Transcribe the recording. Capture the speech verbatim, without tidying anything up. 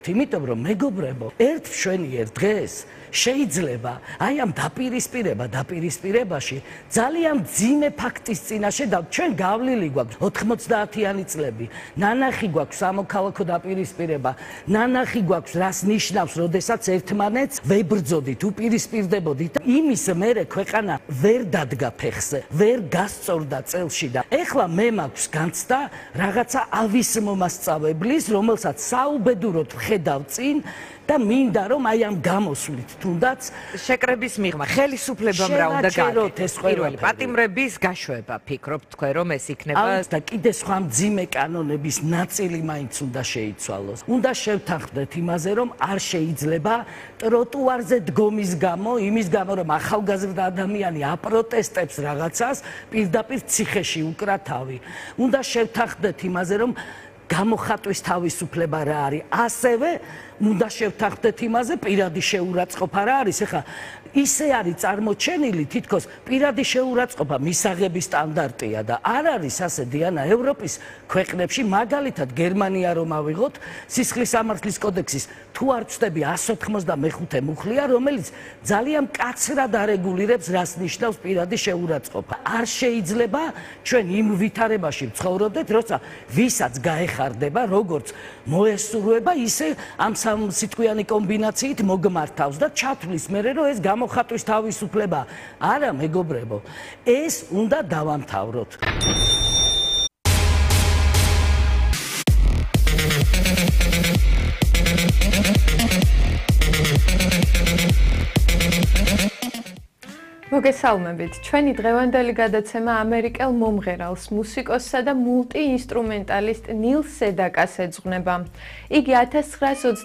იმიტომ რომ მეგობრებო, ერთ მშვენიერ დღეს შეიძლება აი ამ დაპირისპირება დაპირისპირებაში ძალიან ძიმე ფაქტის წინაშე და ჩვენ გავლილი გვაქვს ოთხმოცდაათიანი წლები. ნანახი გვაქვს სამოქალაქო დაპირისპირება, ნანახი გვაქვს რას ნიშნავს, როდესაც ერთმანეთს ვებრძოდით, უპირისპირდებოდით. იმის მერე ქვეყანა ვერ დადგა ფეხზე, ვერ გასწორდა წელში და ეხლა მე მაქვს განცდა რაღაცა ავის მომასწავებლის, რომელსაც საუბედუროდ ხედავ წინ და მინდა რომ აი ამ გამოსვლით თუნდაც შეკრების მიღმა ხელისუფლებამ რა უნდა გააკეთოს პირველი პატიმრების გაშვება ფიქრობთ თქვენ რომ ეს იქნება და კიდე სხვა მძიმე კანონების ნაწილი მაინც უნდა შეიცვალოს. უნდა შევთანხმდეთ იმაზე რომ არ შეიძლება ტროტუარზე დგომის გამო, იმის გამო რომ ახალგაზრდა ადამიანი აპროტესტებს რაღაცას, პირდაპირ ციხეში უკრა თავი. უნდა შევთანხმდეთ იმაზე რომ გამოხატვის თავისუფლება რა არის. ასევე უნდა შევთანხმდეთ იმაზე, პირადი შეურაცხყოფა რა არის. ეხლა ისე არის წარმოჩენილი, თითქოს პირადი შეურაცხყოფა მისაღების სტანდარტია და არ არის ასე დიანა ევროპის ქვეყნებში, მაგალითად გერმანია რომ ავიღოთ, სისხლის სამართლის კოდექსის თუ არ ვწდები εκατს ოთხმოცდამეხუთე მუხლია, რომელიც ძალიან მკაცრად არეგულირებს რას ნიშნავს პირადი შეურაცხყოფა. არ შეიძლება ჩვენ იმ ვითარებაში ვცხოვრობდეთ, როცა ვისაც გაეხარდება, როგორც მოესურვება, ისე ამ სამსიტყვიანი კომბინაციით მოგმართავს და ჩათვლის მერე რომ ეს გამოხატვის თავისუფლება არა მეგობრებო, ეს უნდა დავამთავროთ. მოგესალმებით. ჩვენი დღევანდელი გადაცემა ამერიკელ მომღერალს, მუსიკოსსა და მულტიინსტრუმენტალისტ ნილ სედაკას ეძღვნება. იგი